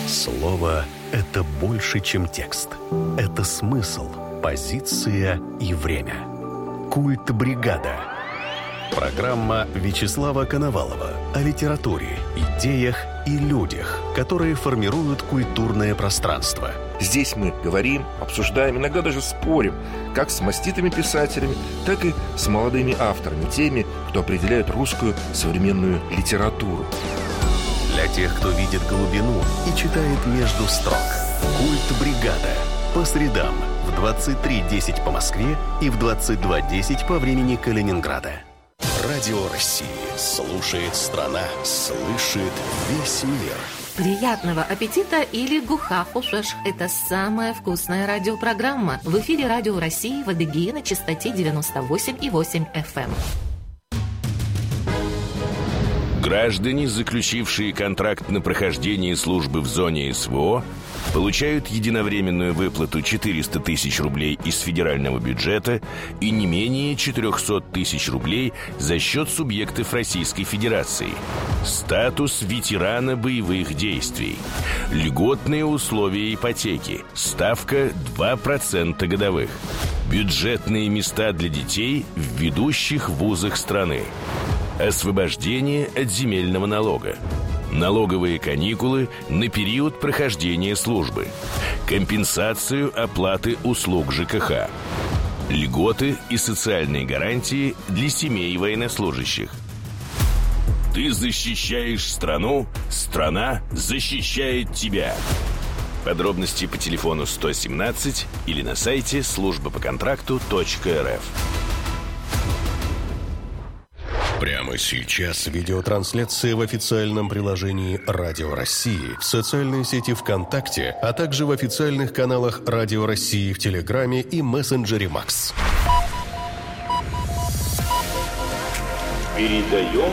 Слово – это больше, чем текст. Это смысл, позиция и время. Культ бригада. Программа Вячеслава Коновалова о литературе, идеях и людях, которые формируют культурное пространство. Здесь мы говорим, обсуждаем, иногда даже спорим, как с маститыми писателями, так и с молодыми авторами, теми, кто определяет русскую современную литературу. Для тех, кто видит глубину и читает между строк. Культ бригада. По средам в 23:10 по Москве и в 22:10 по времени Калининграда. Радио России. Слушает страна. Слышит весь мир. Приятного аппетита или гухахушеш. Это самая вкусная радиопрограмма. В эфире Радио России в Адыгее на частоте 98,8 FM. Граждане, заключившие контракт на прохождение службы в зоне СВО, получают единовременную выплату 400 тысяч рублей из федерального бюджета и не менее 400 тысяч рублей за счет субъектов Российской Федерации. Статус ветерана боевых действий. Льготные условия ипотеки. Ставка 2% годовых. Бюджетные места для детей в ведущих вузах страны. Освобождение от земельного налога. Налоговые каникулы на период прохождения службы. Компенсацию оплаты услуг ЖКХ. Льготы и социальные гарантии для семей военнослужащих. Ты защищаешь страну, страна защищает тебя. Подробности по телефону 117 или на сайте службапоконтракту.рф. Прямо сейчас видеотрансляция в официальном приложении Радио России, в социальной сети ВКонтакте, а также в официальных каналах Радио России в Телеграме и мессенджере Макс. Передаем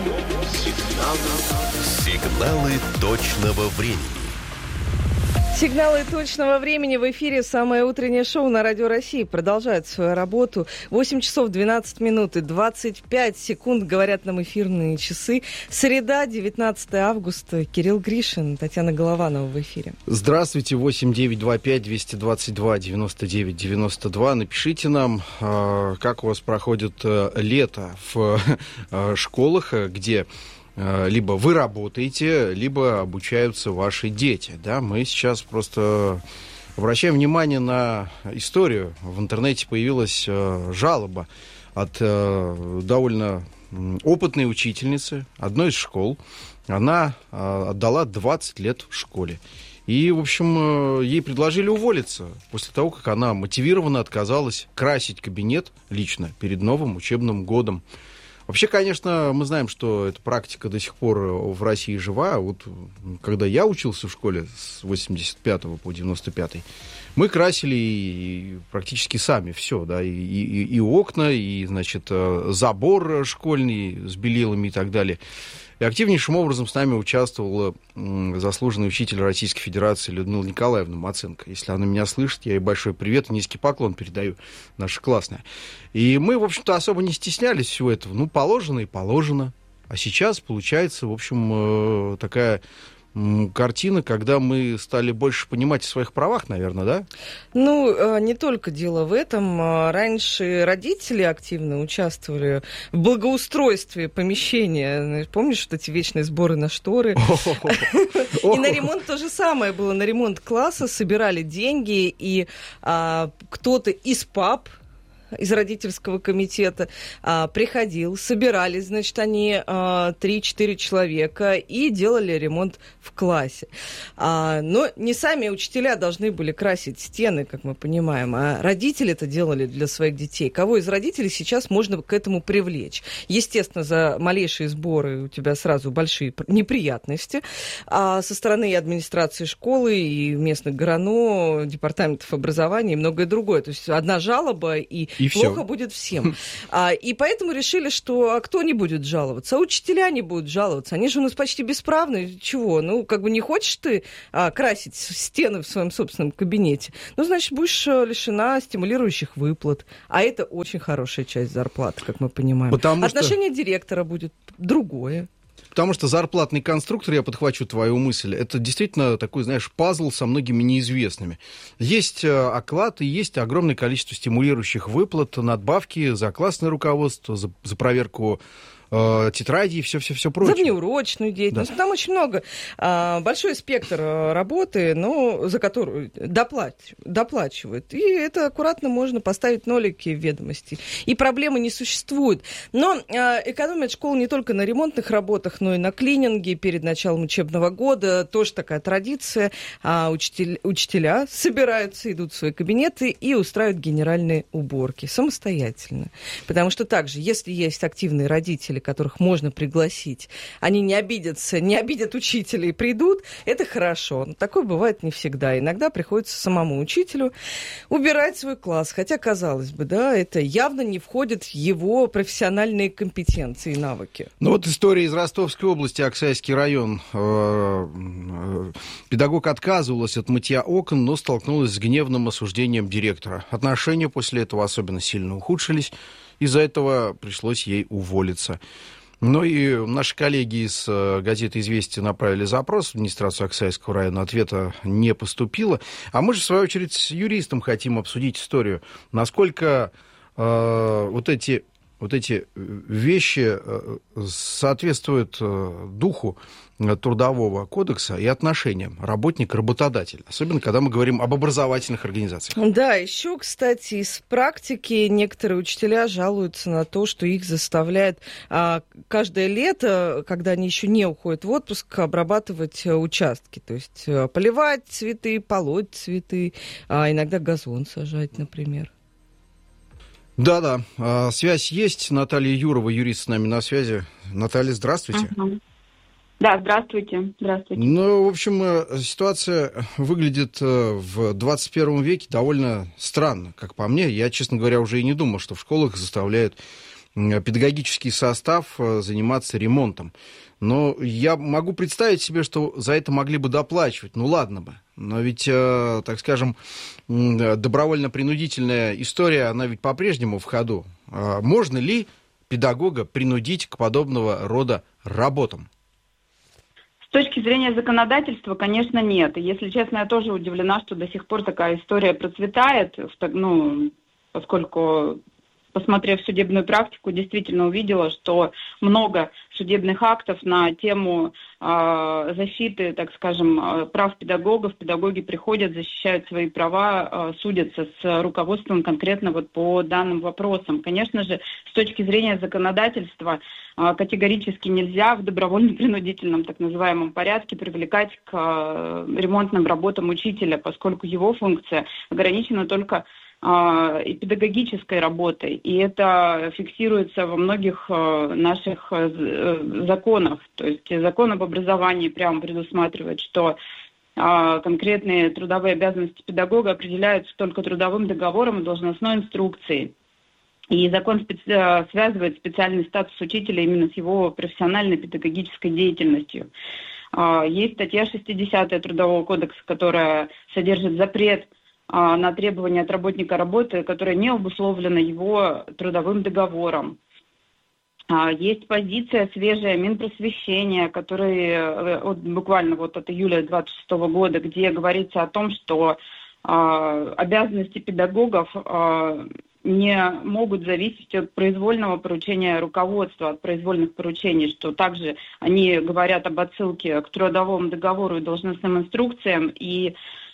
сигналы точного времени. Сигналы точного времени в эфире. Самое утреннее шоу на Радио России продолжает свою работу. 8 часов 12 минут и 25 секунд, говорят нам эфирные часы. Среда, 19 августа. Кирилл Гришин, Татьяна Голованова в эфире. Здравствуйте, 8-925-222-99-92. Напишите нам, как у вас проходит лето в школах, где либо вы работаете, либо обучаются ваши дети. Да? Мы сейчас просто обращаем внимание на историю. В интернете появилась жалоба от довольно опытной учительницы одной из школ. Она отдала 20 лет в школе. И, в общем, ей предложили уволиться после того, как она мотивированно отказалась красить кабинет лично перед новым учебным годом. Вообще, конечно, мы знаем, что эта практика до сих пор в России жива. Вот когда я учился в школе с 85 по 95, мы красили практически сами все, да, и окна, и, значит, забор школьный с белилами и так далее. И активнейшим образом с нами участвовала заслуженный учитель Российской Федерации Людмила Николаевна Маценко. Если она меня слышит, я ей большой привет и низкий поклон передаю, наша классная. И мы, в общем-то, особо не стеснялись всего этого. Ну, положено и положено. А сейчас получается, в общем, такая картина, когда мы стали больше понимать о своих правах, наверное, да? Ну, не только дело в этом. Раньше родители активно участвовали в благоустройстве помещения. Помнишь, вот эти вечные сборы на шторы? И на ремонт то же самое было. На ремонт класса собирали деньги, и кто-то из пап, из родительского комитета приходил, собирались, значит, они 3-4 человека и делали ремонт в классе. Но не сами учителя должны были красить стены, как мы понимаем, а родители это делали для своих детей. Кого из родителей сейчас можно к этому привлечь? Естественно, за малейшие сборы у тебя сразу большие неприятности со стороны и администрации школы, и местных ГРАНО, департаментов образования и многое другое. То есть одна жалоба и плохо будет всем. И поэтому решили, что кто не будет жаловаться? А учителя не будут жаловаться. Они же у нас почти бесправны. Чего? Ну, как бы не хочешь ты красить стены в своем собственном кабинете, ну, значит, будешь лишена стимулирующих выплат. А это очень хорошая часть зарплаты, как мы понимаем. Отношение директора будет другое. Потому что зарплатный конструктор, я подхвачу твою мысль, это действительно такой, знаешь, пазл со многими неизвестными. Есть оклад и есть огромное количество стимулирующих выплат, надбавки за классное руководство, за проверку тетради и все прочее. За внеурочную деятельность. Да. Там очень много. Большой спектр работы, но за которую доплачивают. И это аккуратно можно поставить нолики в ведомости. И проблемы не существует. Но экономят школы не только на ремонтных работах, но и на клининге перед началом учебного года. Тоже такая традиция. Учителя собираются, идут в свои кабинеты и устраивают генеральные уборки самостоятельно. Потому что также, если есть активные родители, которых можно пригласить, они не обидят учителя и придут, это хорошо. Но такое бывает не всегда. Иногда приходится самому учителю убирать свой класс. Хотя, казалось бы, да, это явно не входит в его профессиональные компетенции и навыки. Ну вот история из Ростовской области, Аксайский район. Педагог отказывалась от мытья окон, но столкнулась с гневным осуждением директора. Отношения после этого особенно сильно ухудшились. Из-за этого пришлось ей уволиться. Ну и наши коллеги из газеты «Известия» направили запрос в администрацию Аксайского района. Ответа не поступило. А мы же, в свою очередь, с юристом хотим обсудить историю. Насколько вот эти вещи соответствуют духу Трудового кодекса и отношениям работник-работодатель, особенно когда мы говорим об образовательных организациях. Да, еще, кстати, из практики некоторые учителя жалуются на то, что их заставляют каждое лето, когда они еще не уходят в отпуск, обрабатывать участки, то есть поливать цветы, полоть цветы, а иногда газон сажать, например. Да, связь есть. Наталья Юрова, юрист, с нами на связи. Наталья, здравствуйте. Да, здравствуйте. Ну, в общем, ситуация выглядит в 21 веке довольно странно, как по мне. Я, честно говоря, уже и не думал, что в школах заставляют педагогический состав заниматься ремонтом. Но я могу представить себе, что за это могли бы доплачивать. Ну, ладно бы. Но ведь, так скажем, добровольно-принудительная история, она ведь по-прежнему в ходу. Можно ли педагога принудить к подобного рода работам? С точки зрения законодательства, конечно, нет. И, если честно, я тоже удивлена, что до сих пор такая история процветает, поскольку, посмотрев судебную практику, действительно увидела, что много судебных актов на тему защиты, так скажем, прав педагогов. Педагоги приходят, защищают свои права, судятся с руководством конкретно вот по данным вопросам. Конечно же, с точки зрения законодательства, категорически нельзя в добровольно-принудительном так называемом порядке привлекать к ремонтным работам учителя, поскольку его функция ограничена только и педагогической работой. И это фиксируется во многих наших законах. То есть закон об образовании прямо предусматривает, что конкретные трудовые обязанности педагога определяются только трудовым договором и должностной инструкцией. И закон связывает специальный статус учителя именно с его профессиональной педагогической деятельностью. Есть статья 60 Трудового кодекса, которая содержит запрет на требования от работника работы, которая не обусловлена его трудовым договором. Есть позиция свежая Минпросвещения, которая буквально вот от июля 2026 года, где говорится о том, что обязанности педагогов не могут зависеть от произвольного поручения руководства, от произвольных поручений, что также они говорят об отсылке к трудовому договору и должностным инструкциям, и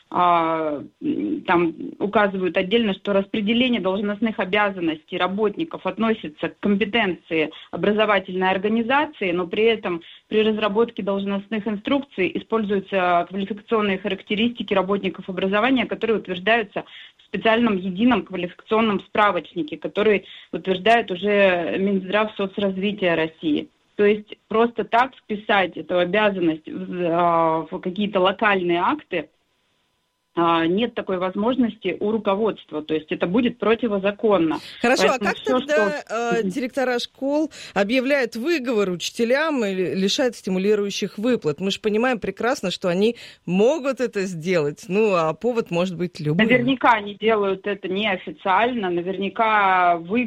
там указывают отдельно, что распределение должностных обязанностей работников относится к компетенции образовательной организации, но при этом при разработке должностных инструкций используются квалификационные характеристики работников образования, которые утверждаются в специальном едином квалификационном справочнике, который утверждает уже Минздрав соцразвития России. То есть просто так вписать эту обязанность в какие-то локальные акты нет такой возможности у руководства, то есть это будет противозаконно. Хорошо, поэтому а как тогда директора школ объявляют выговор учителям и лишают стимулирующих выплат? Мы же понимаем прекрасно, что они могут это сделать, а повод может быть любым. Наверняка они делают это неофициально, наверняка